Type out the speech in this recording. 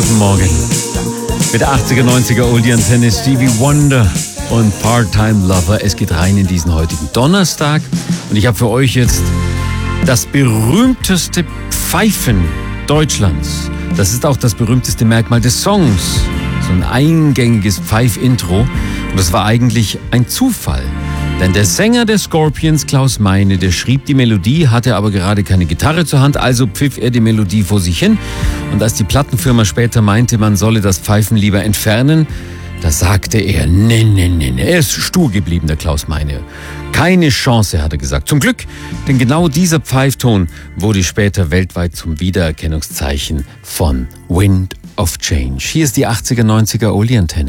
Guten Morgen. Mit 80er, 90er Oldie Antenne Stevie Wonder und Part-Time Lover. Es geht rein in diesen heutigen Donnerstag. Und ich habe für euch jetzt das berühmteste Pfeifen Deutschlands. Das ist auch das berühmteste Merkmal des Songs. So ein eingängiges Pfeif-Intro. Und das war eigentlich ein Zufall. Denn der Sänger der Scorpions, Klaus Meine, der schrieb die Melodie, hatte aber gerade keine Gitarre zur Hand, also pfiff er die Melodie vor sich hin. Und als die Plattenfirma später meinte, man solle das Pfeifen lieber entfernen, da sagte er, nee. Er ist stur geblieben, der Klaus Meine. Keine Chance, hat er gesagt. Zum Glück, denn genau dieser Pfeifton wurde später weltweit zum Wiedererkennungszeichen von Wind of Change. Hier ist die 80er, 90er Oldie Antenne.